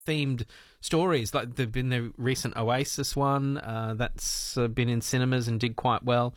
themed stories. Like there've been the recent Oasis one that's been in cinemas and did quite well.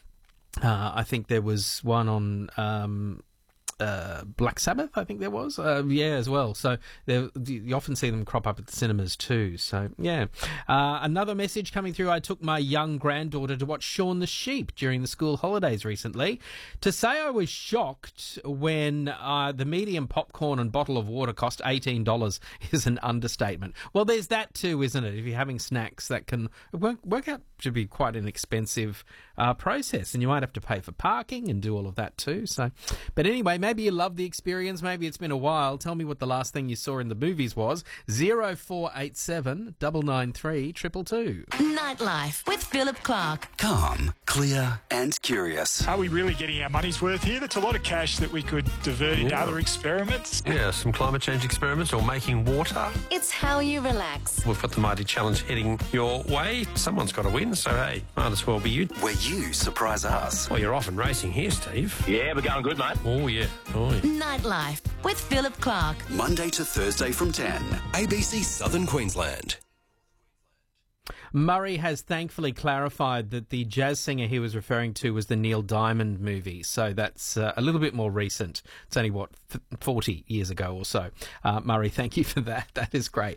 I think there was one on Black Sabbath, I think there was. As well. So you often see them crop up at the cinemas too. So, yeah. Another message coming through. I took my young granddaughter to watch Shaun the Sheep during the school holidays recently. To say I was shocked when the medium popcorn and bottle of water cost $18 is an understatement. Well, there's that too, isn't it? If you're having snacks, that can work out to be quite an expensive process, and you might have to pay for parking and do all of that too. So, but anyway, maybe you love the experience. Maybe it's been a while. Tell me what the last thing you saw in the movies was. 0487 993 222. Nightlife with Philip Clark. Calm, clear and curious. Are we really getting our money's worth here? That's a lot of cash that we could divert into other experiments. Yeah, some climate change experiments or making water. It's how you relax. We've got the mighty challenge heading your way. Someone's got to win, so hey, might as well be you. Where you surprise us. Well, you're off and racing here, Steve. Yeah, we're going good, mate. Oh, yeah. Oh, yeah. Nightlife with Philip Clark. Monday to Thursday from 10. ABC Southern Queensland. Murray has thankfully clarified that the jazz singer he was referring to was the Neil Diamond movie, so that's a little bit more recent. It's only, 40 years ago or so. Murray, thank you for that. That is great.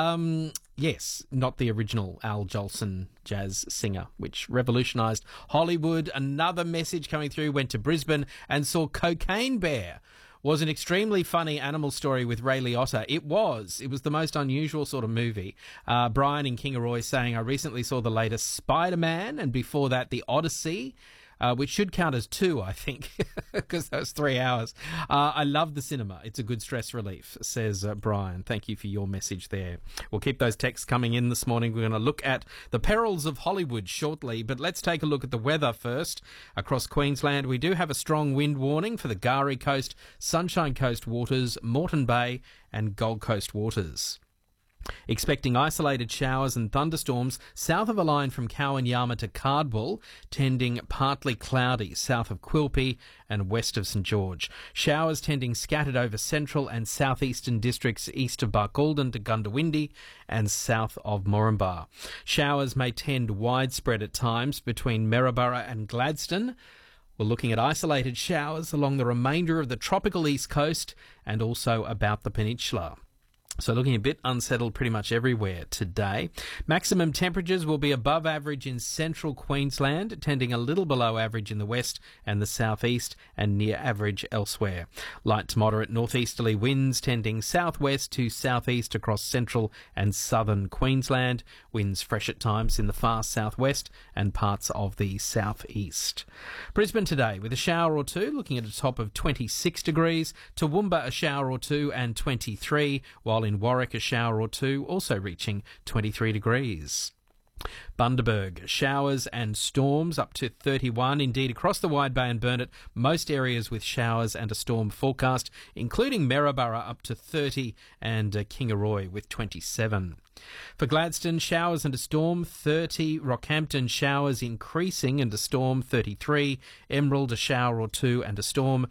Yes, not the original Al Jolson jazz singer, which revolutionised Hollywood. Another message coming through, went to Brisbane and saw Cocaine Bear. Was an extremely funny animal story with Ray Liotta. It was the most unusual sort of movie. Brian in Kingaroy saying, I recently saw the latest Spider-Man, and before that, The Odyssey, which should count as 2, I think, because that was 3 hours. I love the cinema. It's a good stress relief, says Brian. Thank you for your message there. We'll keep those texts coming in this morning. We're going to look at the perils of Hollywood shortly, but let's take a look at the weather first. Across Queensland, we do have a strong wind warning for the Gari Coast, Sunshine Coast waters, Moreton Bay and Gold Coast waters. Expecting isolated showers and thunderstorms south of a line from Cowan-Yarma to Cardwell, tending partly cloudy south of Quilpie and west of St George. Showers tending scattered over central and southeastern districts east of Barcaldine to Gundawindi and south of Moranbah. Showers may tend widespread at times between Maryborough and Gladstone. We're looking at isolated showers along the remainder of the tropical east coast and also about the peninsula. So looking a bit unsettled pretty much everywhere today. Maximum temperatures will be above average in central Queensland, tending a little below average in the west and the southeast, and near average elsewhere. Light to moderate northeasterly winds tending southwest to southeast across central and southern Queensland. Winds fresh at times in the far southwest and parts of the southeast. Brisbane today with a shower or two, looking at a top of 26 degrees. Toowoomba a shower or two and 23, while in Warwick a shower or two, also reaching 23 degrees. Bundaberg, showers and storms up to 31. Indeed, across the Wide Bay and Burnett, most areas with showers and a storm forecast, including Maryborough up to 30 and Kingaroy with 27. For Gladstone, showers and a storm, 30. Rockhampton, showers increasing and a storm, 33. Emerald, a shower or two and a storm,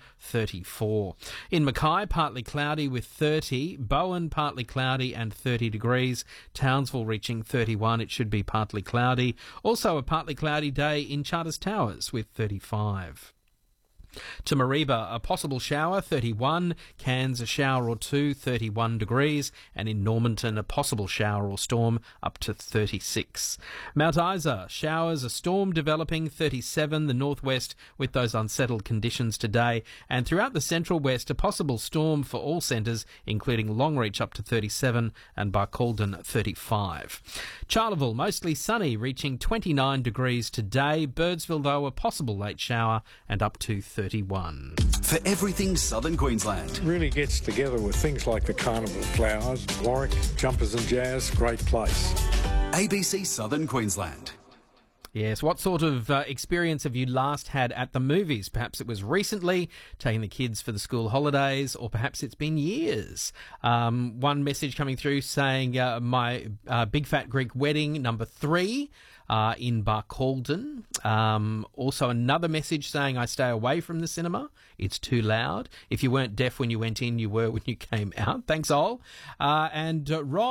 34. In Mackay, partly cloudy with 30. Bowen, partly cloudy and 30 degrees. Townsville reaching 31. It should be partly cloudy. Also a partly cloudy day in Charters Towers with 35. To Mareeba, a possible shower, 31. Cairns, a shower or two, 31 degrees. And in Normanton, a possible shower or storm, up to 36. Mount Isa, showers, a storm developing, 37. The northwest with those unsettled conditions today. And throughout the central west, a possible storm for all centres, including Longreach up to 37 and Barcaldine 35. Charleville, mostly sunny, reaching 29 degrees today. Birdsville, though, a possible late shower and up to 31. For everything Southern Queensland. Really gets together with things like the Carnival Flowers, Warwick, Jumpers and Jazz, great place. ABC Southern Queensland. Yes, what sort of experience have you last had at the movies? Perhaps it was recently, taking the kids for the school holidays, or perhaps it's been years. One message coming through saying my Big Fat Greek Wedding number 3 in Barcaldine. Also another message saying I stay away from the cinema. It's too loud. If you weren't deaf when you went in, you were when you came out. Thanks, all. And Rob